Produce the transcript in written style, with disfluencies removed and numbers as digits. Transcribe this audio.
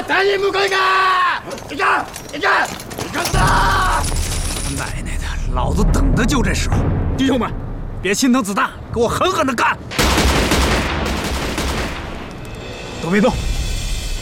咱也不可以干！你看，你看，你看他！ 奶奶的，老子等的就这时候！弟兄们，别心疼子弹，给我狠狠的干！都别动！